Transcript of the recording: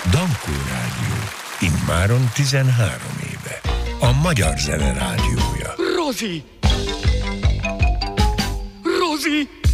Dankó Rádió. Immáron 13 éve. A magyar zene rádiója. Rozi! Rozi!